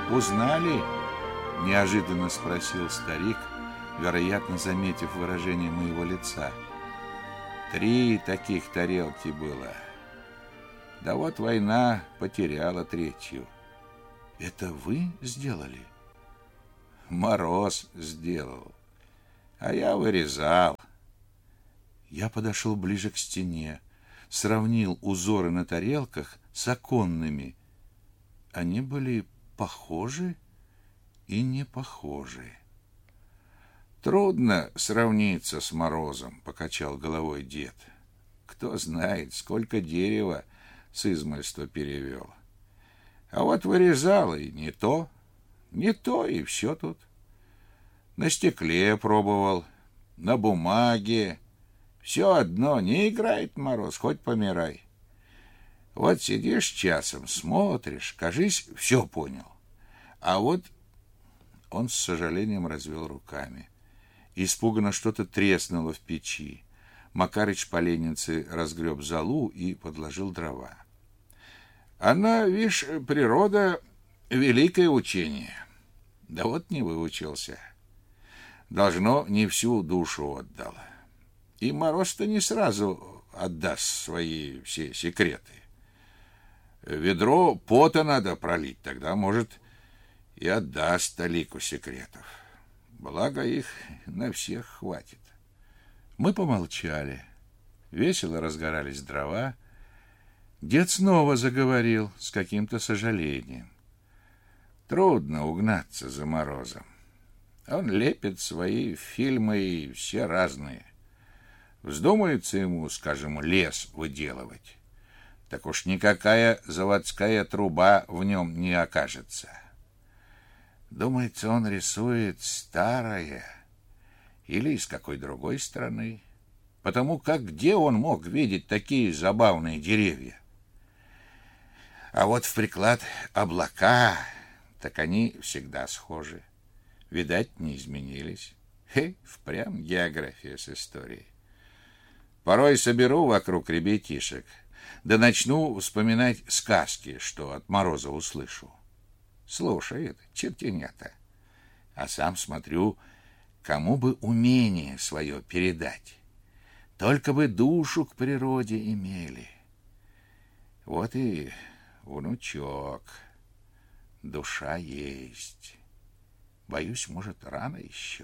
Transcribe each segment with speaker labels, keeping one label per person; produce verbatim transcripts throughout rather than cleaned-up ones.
Speaker 1: Узнали? Неожиданно спросил старик, вероятно, заметив выражение моего лица. Три таких тарелки было. Да вот война потеряла третью. Это вы сделали? Мороз сделал, а я вырезал. Я подошел ближе к стене, сравнил узоры на тарелках с оконными. Они были похожи и не похожи. Трудно сравниться с Морозом, покачал головой дед. Кто знает, сколько дерева с измольства перевел. А вот вырезал, и не то, не то, и все тут. На стекле пробовал, на бумаге. Все одно, не играет Мороз, хоть помирай. Вот сидишь часом, смотришь, кажись, все понял. А вот он с сожалением развел руками. Испуганно что-то треснуло в печи. Макарыч по леннице разгреб золу и подложил дрова. Она, вишь, природа — великое учение. Да вот не выучился. Должно, не всю душу отдал. И Мороз-то не сразу отдаст свои все секреты. Ведро пота надо пролить, тогда, может, и отдаст талику секретов. Благо их на всех хватит. Мы помолчали. Весело разгорались дрова. Дед снова заговорил с каким-то сожалением. Трудно угнаться за Морозом. Он лепит свои фильмы, и все разные. Вздумается ему, скажем, лес выделывать, так уж никакая заводская труба в нем не окажется. Думается, он рисует старое или из какой другой страны, потому как где он мог видеть такие забавные деревья? А вот в приклад облака, так они всегда схожи. Видать, не изменились. Хе, впрямь география с историей. Порой соберу вокруг ребятишек, да начну вспоминать сказки, что от Мороза услышу. Слушает, чертенята. А сам смотрю, кому бы умение свое передать. Только бы душу к природе имели. Вот и внучок. Душа есть. Боюсь, может, рано еще.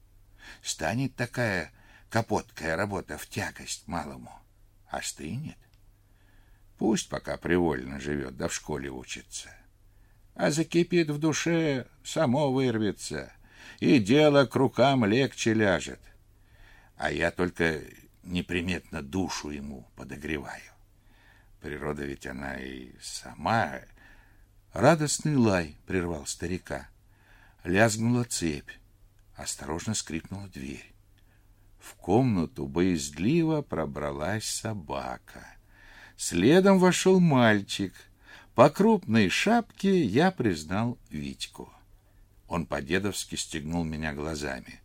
Speaker 1: Станет такая капоткая работа в тягость малому. Остынет. Пусть пока привольно живет, да в школе учится. А закипит в душе, само вырвется, и дело к рукам легче ляжет. А я только неприметно душу ему подогреваю. Природа ведь она и сама... Радостный лай прервал старика. Лязгнула цепь. Осторожно скрипнула дверь. В комнату боязливо пробралась собака. Следом вошел мальчик. По крупной шапке я признал Витьку. Он по-дедовски стегнул меня глазами.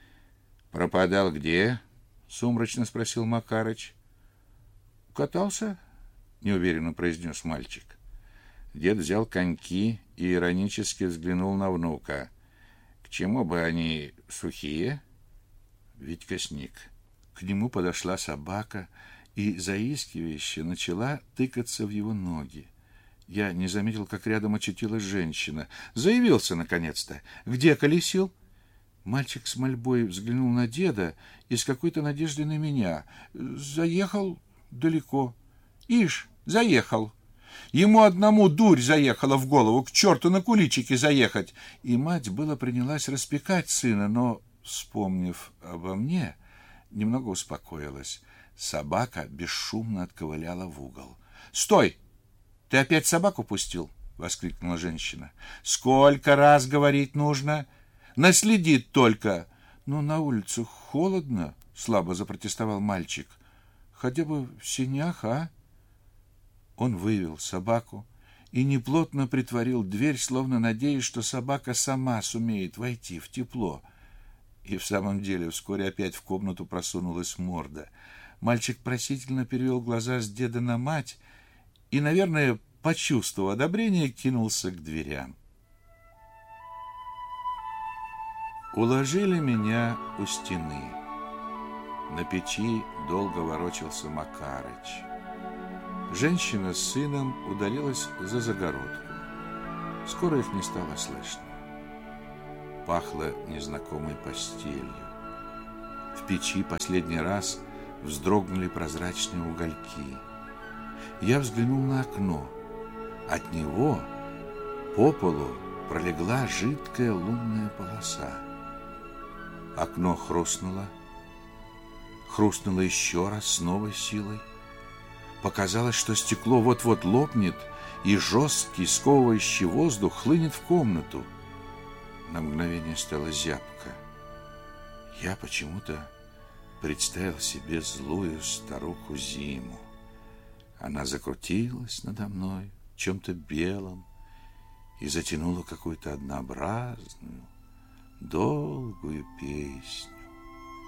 Speaker 1: «Пропадал где?» — сумрачно спросил Макарыч. «Катался?» — неуверенно произнес мальчик. Дед взял коньки и иронически взглянул на внука. «К чему бы они сухие?» Витька сник. К нему подошла собака и заискивающе начала тыкаться в его ноги. Я не заметил, как рядом очутилась женщина. Заявился, наконец-то. «Где колесил?» Мальчик с мольбой взглянул на деда и с какой-то надеждой на меня. «Заехал далеко». «Ишь, заехал. Ему одному дурь заехала в голову, к черту на куличики заехать». И мать было принялась распекать сына, но, вспомнив обо мне, немного успокоилась. Собака бесшумно отковыляла в угол. «Стой! Ты опять собаку пустил?» — воскликнула женщина. «Сколько раз говорить нужно? Наследит только!» «Ну, на улице холодно», — слабо запротестовал мальчик. «Хотя бы в сенях, а?» Он вывел собаку и неплотно притворил дверь, словно надеясь, что собака сама сумеет войти в тепло. И в самом деле вскоре опять в комнату просунулась морда. Мальчик просительно перевел глаза с деда на мать и, наверное, почувствовав одобрение, кинулся к дверям. Уложили меня у стены. На печи долго ворочался Макарыч. Женщина с сыном удалилась за загородку. Скоро их не стало слышно. Пахло незнакомой постелью. В печи последний раз вздрогнули прозрачные угольки. Я взглянул на окно. От него по полу пролегла жидкая лунная полоса. Окно хрустнуло, хрустнуло еще раз с новой силой. Показалось, что стекло вот-вот лопнет, и жесткий, сковывающий воздух хлынет в комнату. На мгновение стало зябко. Я почему-то представил себе злую старуху Зиму. Она закрутилась надо мной в чем-то белом и затянула какую-то однообразную, долгую песню.